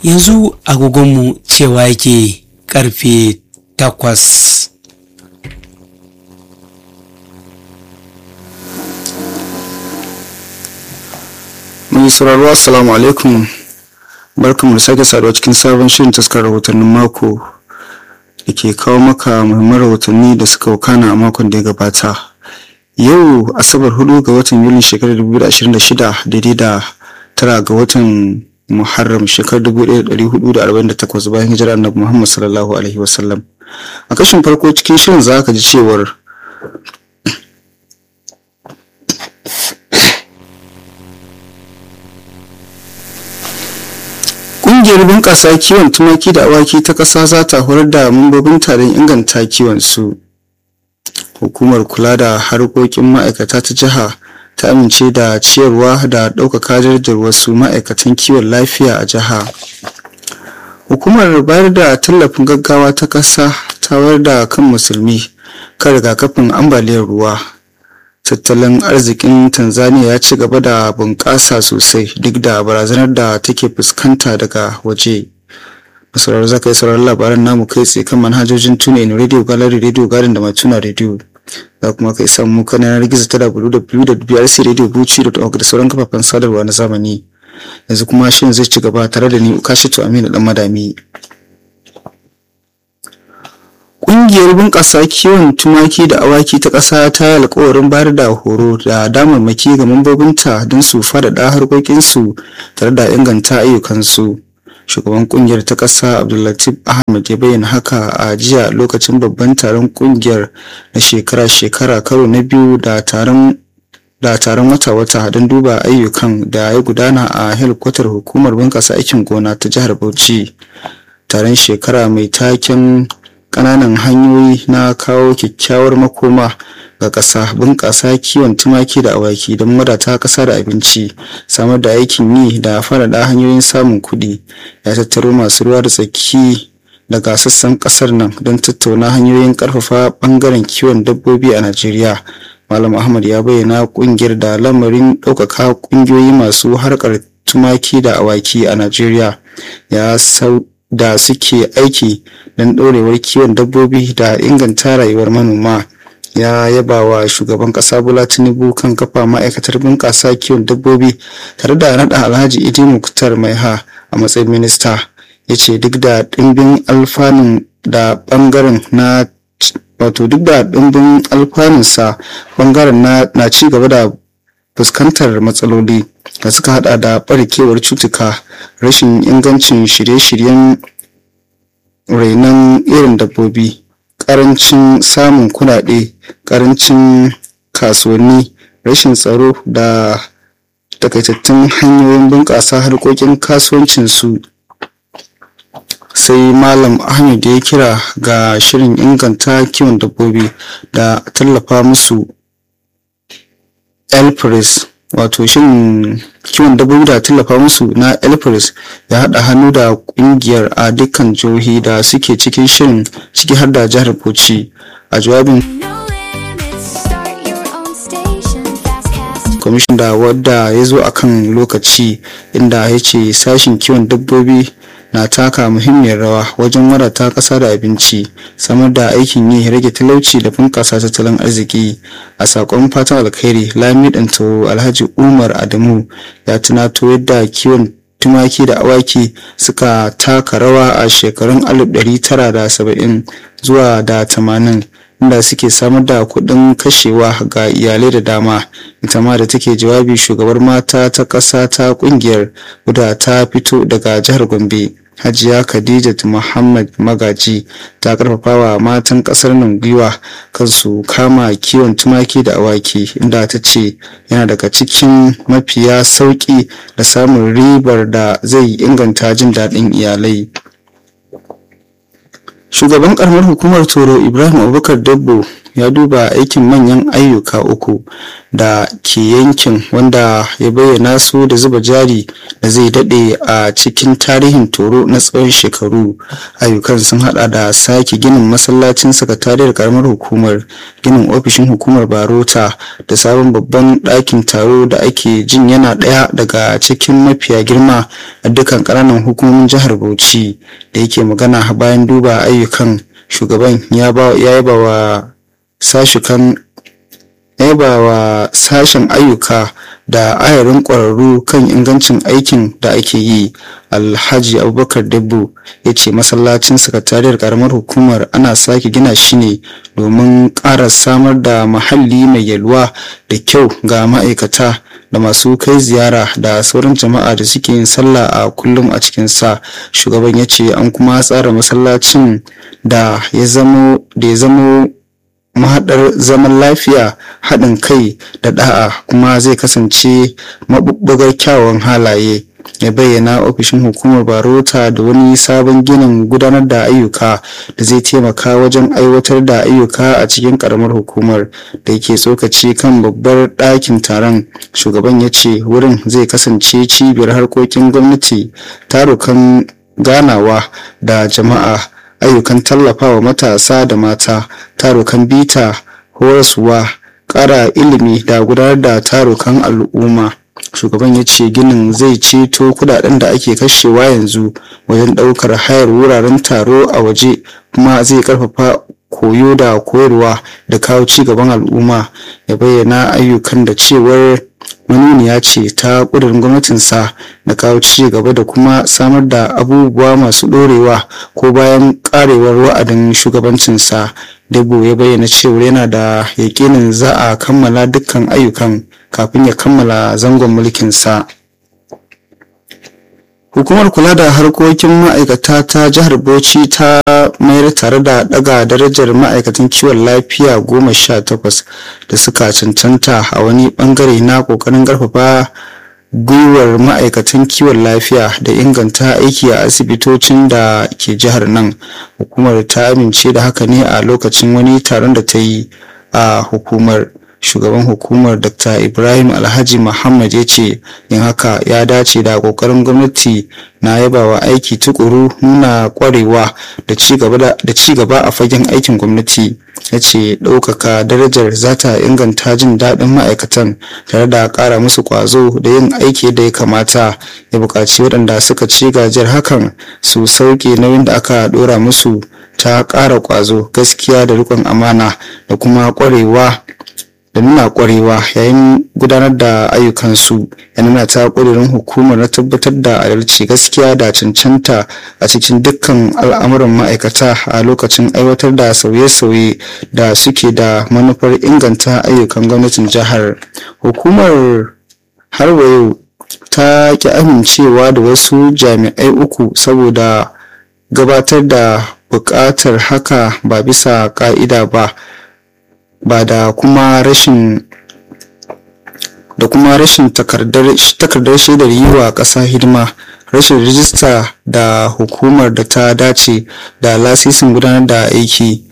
yanzu agogonmu cewa yake karfe 8. Mai sauraro assalamu alaikum, barkanmu da sake saduwa cikin sabon shirin taskar rahotannin mako da ke kawo maka muhimman rahotanni da suka wakana a makon da ya gabata. Yau Asabar 4 ga watan Yulin shekarar 2026 daidai da 9 ga watan Muharram shekarar 1448 bayan hijirar Annabi Muhammad sallallahu alaihi wasallam. A kashin farko cikin shirin za ka ji cewar ƙungiyar bunƙasa kiwon tumaki da awaki ta ƙasa za ta horar da mambobin taron inganta kiwon su. Hukumar kula da harkokin ma'aikata ta jiha ta amince da ciyarwa da ɗaukaka darajar wasu ma'aikatan kiwon lafiya a jiha. Hukumar bayar da tallafin gaggawa ta ƙasa ta wayar da kan musulmi kan rigakafin ambaliyar ruwa. Tattalin arzikin Tanzania ya ci gaba da bunƙasa sosai duk da barazanar da take fuskanta daga waje. Masarar za ka yi sauraron labaran namu kai tsaye kan manhajojin TuneIn Radio Gallery Radio Garden da Matuna Radio. Za kuma kai samu kan yanar gizo ta www.brcradiobuchi.org da sauran kafafen sadarwa na zamani. Yanzu kuma shirin zai ci gaba tare da ni Ukashitu Aminu Dan Madami. Ƙungiyar bunƙasa kiwon tumaki da awaki ta ƙasa ta yi alƙawarin bayar da horo da damarmaki ga mambobinta don su faɗaɗa harkokinsu tare da inganta ayyukansu. Shugaban ƙungiyar ta ƙasa Abdullatif Ahmad ya bayyana haka a jiya lokacin babban taron ƙungiyar na shekara-shekara karo na biyu da taron wata-wata don duba ayyukan da ya gudana a helikwatar hukumar bunƙasa aikin gona ta jihar Bauchi. Taron shekara mai taken ƙananan hanyoyi na kawo kyakkyawar makoma ga ƙasa, bunƙasa kiwon tumaki da awaki don wadata ƙasa da abinci, samar da aikin yi da faɗaɗa hanyoyin samun kuɗi, ya tattaro masu ruwa da tsaki daga sassan ƙasar nan don tattauna hanyoyin ƙarfafa ɓangaren kiwon dabbobi a Najeriya. Malam Ahmad ya bayyana ƙungiyar da lamarin ɗaukaka ƙungiyoyi masu harkar tumaki da awaki a Najeriya da suke aiki don ɗorewar kiwon dabbobi da inganta rayuwar manoma. Ya yaba wa shugaban ƙasa Bola Tinubu kan kafa ma'aikatar bunƙasa kiwon dabbobi tare da naɗa Alhaji Idi Muktar Maiha a matsayin minista. Ya ce duk da ɗimbin alfanun da ɓangaren na duk da ɗimbin alfanunsa ɓangaren na ci gaba da fuskantar matsaloli da suka hada da barkewar cutuka, rashin ingancin shirye-shiryen rainon irin dabbobi, karancin samun kuɗaɗe, karancin kasuwanni, rashin tsaro da takaitattun hanyoyin bunƙasa harkokin kasuwancinsu. Sai Malam Ahmed ya kira ga shirin inganta kiwon dabbobi da tallafa musu Elpres, wato shin kiwon dabbobi da tallafa musu na Elpres ya haɗa hannu da ƙungiyar a dukkan jihohi da suke cikin shirin, ciki har da jihar Bauchi. A jawabin kwamishin da wadda ya zo akan lokaci, inda ya ce sashin kiwon dabbobi na taka muhimmiyar rawa wajen wadata ƙasa da abinci, samar da aikin yi, rage talauci da bunƙasa tattalin arziki. A saƙon fatan alkhairi, Lamiɗan Toro Alhaji Umar Adamu ya tunato yadda kiwon tumaki da awaki suka taka rawa a shekarun 1970 zuwa da 80, inda suke samar da kuɗin kashewa ga iyalai da dama. Ita ma da take jawabi, shugabar mata ta ƙasa ta ƙungiyar wadda ta fito daga jihar Gombe, Hajiya Khadijat Muhammad Magaji, ta karfafa wa matan kasar nan gwiwa kan su kama kiwon tumaki da awaki, inda ta ce yana daga cikin mafiya sauki da samun ribar da zai inganta jin daɗin iyalai. Shugaban karamar hukumar Toro Ibrahim Abubakar Dabbo ya duba aikin manyan ayyuka uku da ke yankin, wanda ya bayyana su da zuba jari da zai daɗe a cikin tarihin Toro na tsawon shekaru. Ayyukan sun hada da sake ginin masallacin sakatariyar karamar hukumar, ginin ofishin hukumar Barota da sabon babban ɗakin taro da ake jin yana ɗaya daga cikin mafiya girma a dukkan ƙananan hukumomin jihar Bauchi. Da yake magana bayan duba ayyukan, shugaban ya yaba wa sashen ayyuka da ayarin ƙwararru kan ingancin aikin da ake yi. Alhaji Abubakar Dabbo ya ce masallacin sakatariyar karamar hukumar ana sake gina shi ne domin ƙara samar da muhalli mai yalwa da kyau ga ma'aikata da masu kai ziyara da sauran jama'a da suke yin sallah a kullum a cikinsa. Shugaban ya ce an kuma tsara masallacin da ya zamo mahaɗar zaman lafiya, haɗin kai da ɗa'a, kuma zai kasance maɓuɓɓugar kyawawan halaye. Ya bayyana ofishin hukumar Barota da wani sabon ginin gudanar da ayyuka da zai taimaka wajen aiwatar da ayyuka a cikin karamar hukumar. Da yake tsokaci kan babbar ɗakin taron, shugaban ya ce wurin zai kasance cibiyar harkokin gwamnati, tarukan ganawa da jama'a, ayyukan tallafawa matasa da mata, tarukan bita, horaswa, ƙara ilimi da gudanar da tarukan al'umma. Shugaban ya ce ginin zai ceto kudaden da ake kashewa yanzu wajen ɗaukar hayar wuraren taro a waje, kuma zai ƙarfafa koyo da koyarwa da kawo ci gaban al'umma. Ya bayyana ayyukan da cewar manuniya ce ta ƙudurin gwamnatinsa na kawo ci gaba da kuma samar da abubuwa masu ɗorewa ko bayan ƙarewar wa'adin shugabancinsa. Dabo ya bayyana cewar yana da yaƙinin za a kammala dukkan ayyukan kafin ya kammala zangon mulkinsa. Hukumar kula da harkokin ma'aikata ta jihar Bauchi ta mayar tare da daga darajar ma'aikatan kiwon lafiya 18 da suka cancanta a wani bangare na kokarin karfafa gwiwar ma'aikatan kiwon lafiya da inganta aiki a asibitocin da ke jihar nan. Hukumar ta amince da haka ne a lokacin wani taron da ta yi a hukumar. Shugaban hukumar Dr. Ibrahim Alhaji Muhammad ya ce yin haka ya dace da kokarin gwamnati na yabawa aiki tukuru, nuna kwarewa da ci gaba a fagen aikin gwamnati. Ya ce ɗaukaka darajar za ta inganta jin daɗin ma'aikatan tare da ƙara musu ƙwazo da yin aiki da ya kamata. Ya buƙaci waɗanda suka ci gajiyar hakan su sauke nauyin da aka ɗora musu ta ƙara ƙwazo, gaskiya da riƙon amana da kuma nuna kwarewa yayin gudanar da ayyukansu. Ya nuna ta ƙudurin hukumar na tabbatar da adalci, gaskiya da cancanta a cikin dukkan al'amuran ma'aikata a lokacin aiwatar da sauye-sauye da suke da manufar inganta ayyukan gwamnatin jihar. Hukumar har wa yau ta ki amincewa da wasu jami'ai uku saboda gabatar da buƙatar haka ba bisa ƙa'ida ba da kuma rashin takardar shaidar yi wa ƙasa hidima, rashin rijista da hukumar da ta dace da lasisin gudanar da aiki.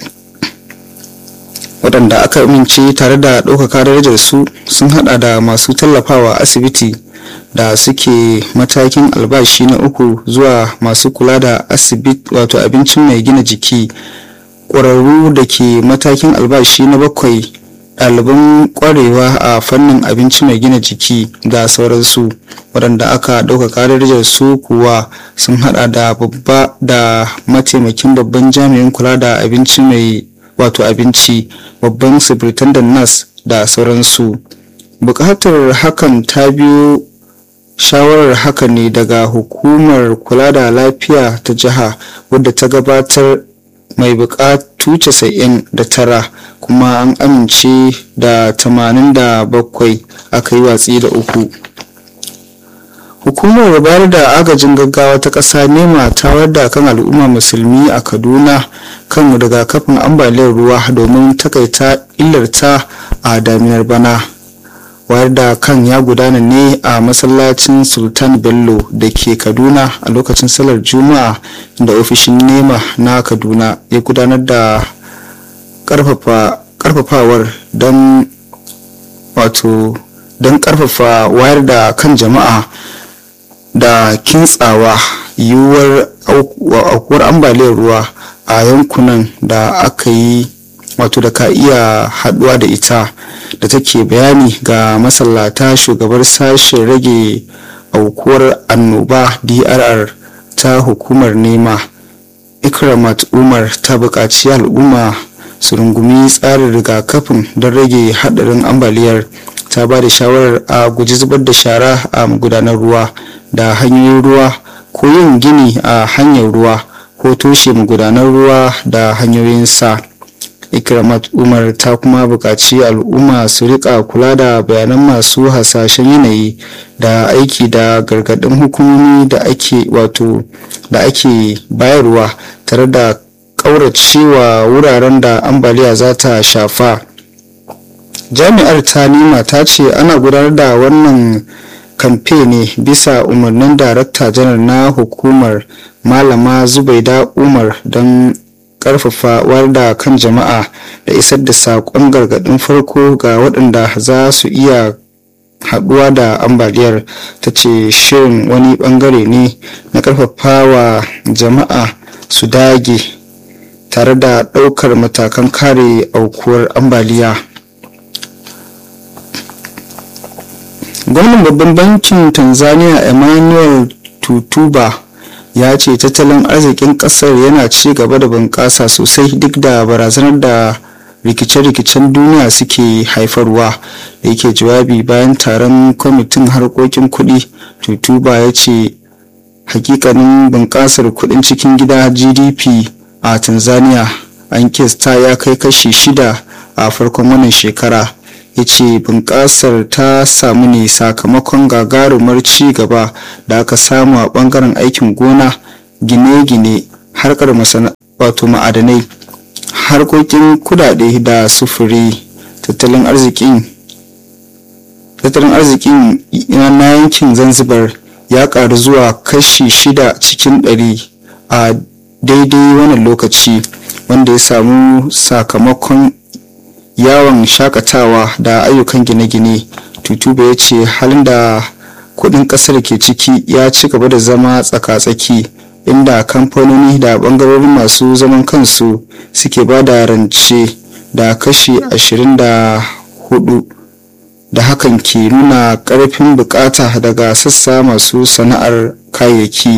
Waɗanda aka amince tare da ɗaukaka darajar su sun haɗa da masu tallafawa asibiti da suke matakin albashi na 3 zuwa masu kula da asibiti wato abincin mai gina jiki, ƙwararru da ke matakin albashi na 7, ɗaliban ƙwarewa a fannin abinci mai gina jiki da sauransu. Waɗanda aka ɗaukaka darajar su kuwa sun haɗa da babba da mataimakin babban jami'in kula da abinci babban superintendent nurse da sauransu. Buƙatar hakan ta biyo shawarar haka ne daga hukumar kula da lafiya ta jiha, wadda ta gabatar mai buƙatu 99 kuma an amince da 87, aka yi watsi da 3. Hukumar bayar da agajin gaggawa ta ƙasa nema ta wadda kan al'umma musulmi a Kaduna kan rigakafin ambaliyar ruwa domin takaita illarta a daminar bana. Wayar da kan ya gudana ne a masallacin Sultan Bello da ke Kaduna a lokacin salar Juma'a, da ofishin nema na Kaduna ya gudanar da karfafawar don karfafa wayar da kan jama'a da kintsawa yiwuwar aukuwar ambaliyar ruwa a yankunan da aka yi da ka iya haduwa da ita, da take bayani ga masallata. shugabar sashen rage aukuwar annoba DRR ta hukumar nema Ikramat Umar ta buƙaci al'umma su rungumi tsarin rigakafin don rage haɗarin ambaliyar. Ta ba da shawarar a guji zubar da shara a magudanar ruwa da hanyoyin ruwa, ko yin gini a hanyar ruwa, ko toshe magudanar ruwa da hanyoyin sa. Ikramat Umar ta kuma buƙaci al'umma su rika kula da bayanan masu hasashen yanayi da aiki da gargaɗin hukumomi da ake bayarwa, tare da ƙauracewa wuraren da ambaliya za ta shafa. Jami'ar ta nema ta ce ana gudanar da wannan kamfe ne bisa umarnin darakta janar na hukumar Malama Zubaida Umar don karfafa wayar da kan jama'a da isar da saƙon gargaɗin farko ga waɗanda za su iya haɗuwa da ambaliyar. Ta ce shirin wani ɓangare ne na karfafawa jama'a su dage tare da ɗaukar matakan kare aukuwar ambaliya. Gwamnan babban bankin Tanzania Emmanuel Tutuba ya ce tattalin arzikin kasar yana ci gaba da bunƙasa sosai duk da barazanar da rikice-rikicen duniya suke haifarwa. Da yake jawabi bayan taron kwamitin harkokin kuɗi, Tutuba ya ce hakikanin bunƙasar kuɗin cikin gida GDP a Tanzania an kista ya kai kashi 6 a farkon wannan shekara. Ya ce bunƙasar ta samu ne sakamakon gagarumar ci gaba da aka samu a ɓangaren aikin gona, gine-gine, harkar ma'adanai, harkokin kudade da sufuri. Tattalin arzikin na yankin Zanzibar ya ƙaru zuwa kashi 6 cikin 100 a daidai wannan lokaci, wanda ya samu sakamakon yawon shakatawa da ayyukan gine-gine. Tutuba ya ce halin da kudin kasar ke ciki ya ci gaba da zama tsaka-tsaki, inda kamfanoni da bangarorin masu zaman kansu suke ba da rance da kashi 24, da hakan ke nuna karfin bukata daga sassan masu sana'ar kayayyaki.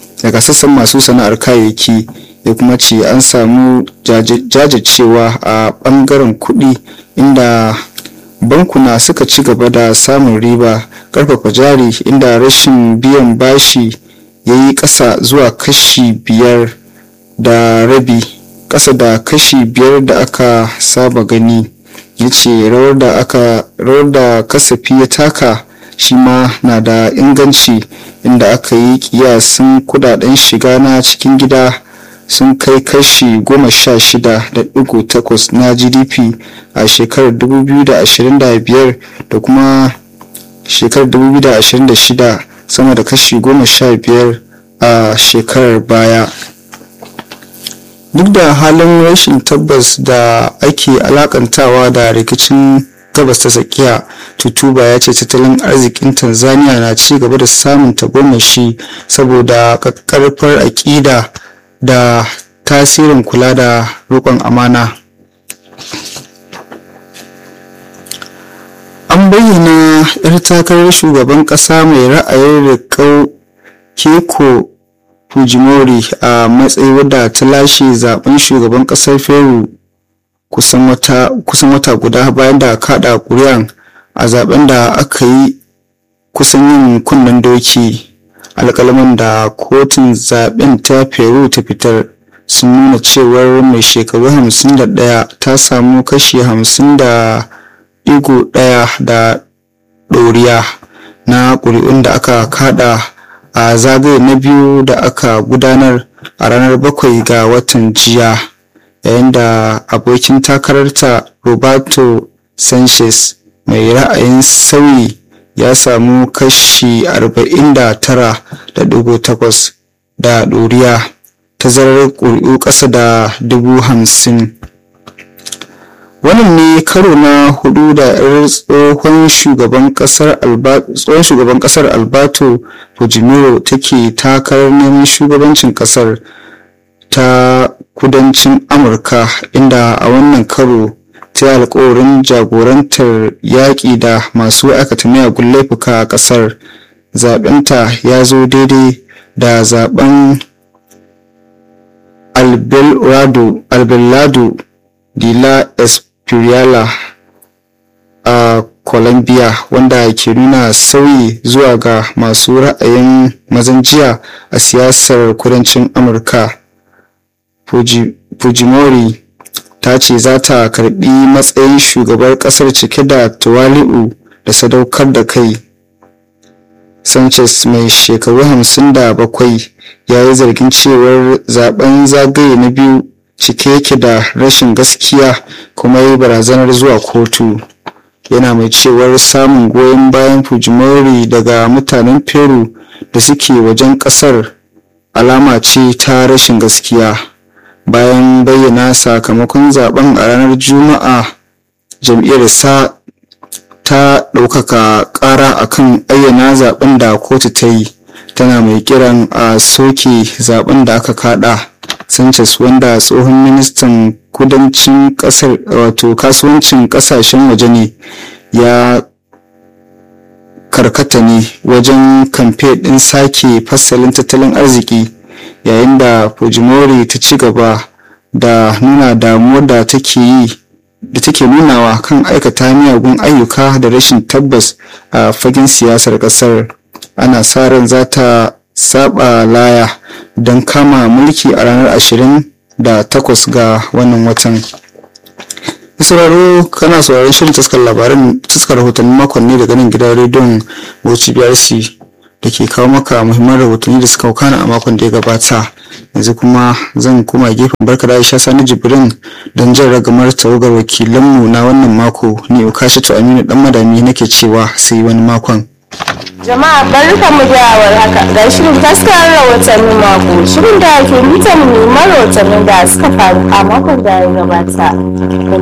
Ya kuma ce an samu jajircewa a bangaren kuɗi, inda bankuna suka ci gaba da samun riba, karfafa jari, inda rashin biyan bashi ya yi ƙasa zuwa kashi 5.5, ƙasa da kashi 5 da aka saba gani. Ya ce rawar da kasafi ya taka shi ma na da inganci, inda aka yi kiyasin kudaden shiga na cikin gida sun kai kashi 16.8 na GDP a shekarar 2025 da kuma shekarar 2026, sama da kashi 15 a shekarar baya. Duk da halin rashin tabbas da ake alakantawa da rikicin gabas ta tsakiya, Tutuba ya ce tattalin arzikin Tanzania na ci gaba da samun tagomashi saboda ƙaƙƙarfar aƙida da tasirin kula da riƙon amana. An bayyana 'yar takarar shugaban ƙasa mai ra'ayin riƙau Keiko Fujimori a matsayin wadda ta lashe zaben shugaban ƙasar Peru kusan wata guda bayan da kaɗa ƙuri'an a zaben da aka yi kusan yin kunnen doki. Alƙalaman da kotun zaben ta Peru ta fitar sun nuna cewar mai shekaru 51 ta samu kashi 50.1 da ɗoriya na ƙuri'un da aka kada a zagaye na biyu da aka gudanar a ranar 7 ga watan jiya, yayin da abokin takararta Roberto Sanchez mai ra'ayin sauyi ya samu kashi 49.8 da ɗoriya, tazarar ƙuri'u ƙasa da 50,000. wannan ne karo na hudu da tsohon shugaban kasar Alberto Fujimori take takarar neman shugabancin kasar ta kudancin Amurka, inda a wannan karo ta yi alkawarin jagorantar yaƙi da masu aikata miyagun laifuka a kasar. Zaɓenta ya zo daidai da zaɓen Abelardo de la Espriella a Colombia, wanda ke nuna sauyi zuwa ga masu ra'ayin mazan jiya a siyasar kudancin Amurka. Fujimori ta ce za ta karbi matsayin shugabar kasar cike da tawali'u da sadaukar da kai. Sanchez, mai shekaru 57, ya yi zargin cewar zaben zagaye na biyu cike yake da rashin gaskiya, kuma yi barazanar zuwa kotu. Yana mai cewar samun goyon bayan Fujimori daga mutanen Peru da suke wajen kasar alama ce ta rashin gaskiya. Bayan bayyana sakamakon zaben a ranar Juma'a, jam'iyyarsa ta ɗaukaka ƙara akan ayyana zaben da kotu ta yi, tana mai kiran a soke zaben da aka kada. Sanchez, wanda tsohon ministan kudancin kasar kasuwancin kasashen waje ne, ya karkata ne wajen kamfe ɗin sake fasalin tattalin arziki, yayin da Fujimori ta ci gaba da nuna damuwar da take nunawa kan aikata miyagun ayyuka da rashin tabbas a fagen siyasar kasar. Ana sa ran za ta saba laya don kama mulki a ranar 28 ga wannan watan. Sauraro, kana sauraron shirin taskar rahotannin makon ne daga nan gidan rediyon Bauchi BRC da ke kawo maka muhimman rahotanni da suka wakana a makon da ya gabata. Yanzu kuma zan koma gefen barka da Aisha Sani Jibrin don jin ragamar tawagar wakilanmu na wannan mako. Ni Ukashatu Aminu Dan Madami nake cewa sai wani makon. Jama'a barkanmu da warhaka, ga shirin taskar rahotannin mako, shirin da ke mitan muhimman rahotannin da suka faru a makon da ya gabata.